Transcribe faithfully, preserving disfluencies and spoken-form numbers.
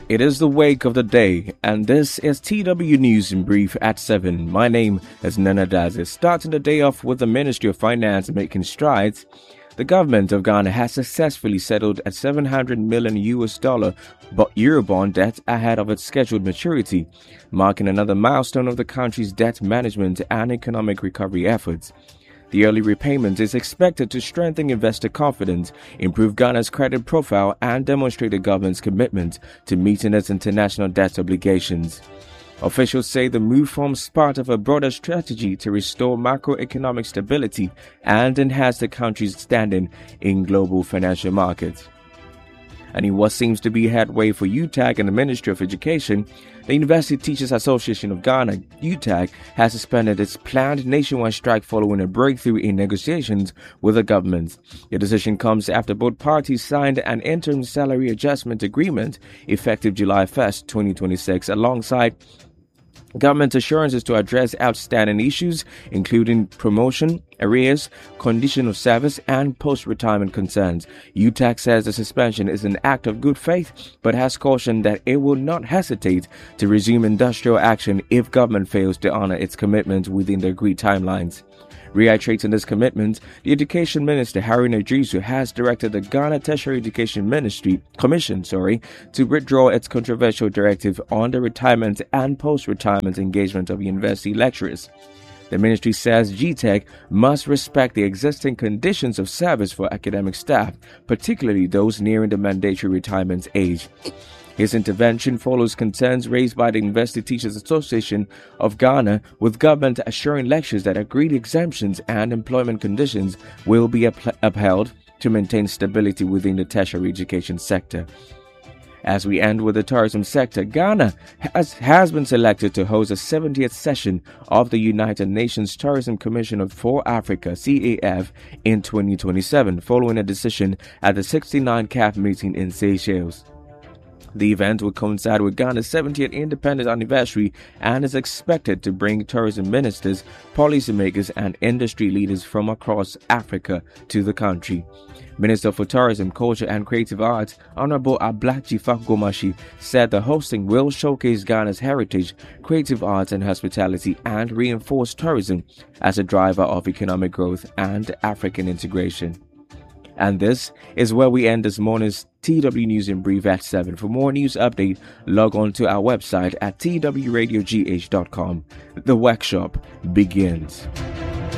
It is the wake of the day, and this is T W News in Brief at seven. My name is Nana Dazi. Starting the day off with the Ministry of Finance making strides, the government of Ghana has successfully settled a seven hundred million U S dollar Eurobond debt ahead of its scheduled maturity, marking another milestone of the country's debt management and economic recovery efforts. The early repayment is expected to strengthen investor confidence, improve Ghana's credit profile, and demonstrate the government's commitment to meeting its international debt obligations. Officials say the move forms part of a broader strategy to restore macroeconomic stability and enhance the country's standing in global financial markets. And in what seems to be headway for U T A G and the Ministry of Education, the University Teachers Association of Ghana, U T A G, has suspended its planned nationwide strike following a breakthrough in negotiations with the government. The decision comes after both parties signed an interim salary adjustment agreement effective July first, twenty twenty-six, alongside government assurances to address outstanding issues, including promotion, arrears, condition of service, and post-retirement concerns. U T A G says the suspension is an act of good faith, but has cautioned that it will not hesitate to resume industrial action if government fails to honor its commitments within the agreed timelines. Reiterating this commitment, the Education Minister Haruna Iddrisu has directed the Ghana Tertiary Education Ministry Commission, sorry, to withdraw its controversial directive on the retirement and post-retirement engagement of university lecturers. The ministry says G T A G must respect the existing conditions of service for academic staff, particularly those nearing the mandatory retirement age. His intervention follows concerns raised by the University Teachers Association of Ghana, with government assuring lecturers that agreed exemptions and employment conditions will be up- upheld to maintain stability within the tertiary education sector. As we end with the tourism sector, Ghana has, has been selected to host the seventieth session of the United Nations Tourism Commission for Africa, C A F, in twenty twenty-seven, following a decision at the sixty-ninth C A F meeting in Seychelles. The event will coincide with Ghana's seventieth independence anniversary and is expected to bring tourism ministers, policymakers, and industry leaders from across Africa to the country. Minister for Tourism, Culture and Creative Arts, Honorable Ablachi Fagomashi, said the hosting will showcase Ghana's heritage, creative arts and hospitality, and reinforce tourism as a driver of economic growth and African integration. And this is where we end this morning's T W News in Brief at seven. For more news update, log on to our website at t w radio g h dot com. The workshop begins.